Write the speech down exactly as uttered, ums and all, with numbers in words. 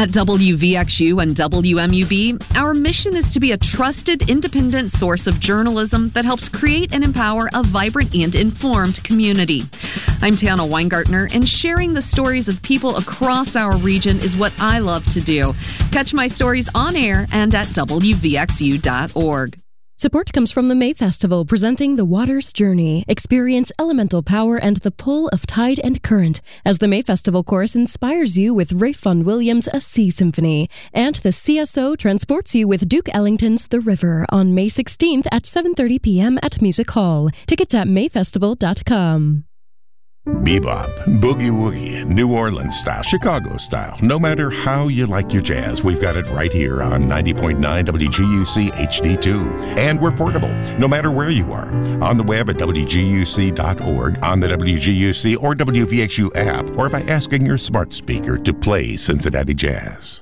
At W V X U and W M U B, our mission is to be a trusted, independent source of journalism that helps create and empower a vibrant and informed community. I'm Tana Weingartner, and sharing the stories of people across our region is what I love to do. Catch my stories on air and at W V X U dot org. Support comes from the May Festival, presenting The Water's Journey. Experience elemental power and the pull of tide and current as the May Festival Chorus inspires you with Ralph Vaughan Williams' A Sea Symphony. And the C S O transports you with Duke Ellington's The River on May sixteenth at seven thirty p.m. at Music Hall. Tickets at may festival dot com. Bebop, boogie woogie, New Orleans style, Chicago style. No matter how you like your jazz, we've got it right here on ninety point nine W G U C H D two. And we're portable, no matter where you are. On the web at W G U C dot org, on the W G U C or W V X U app, or by asking your smart speaker to play Cincinnati Jazz.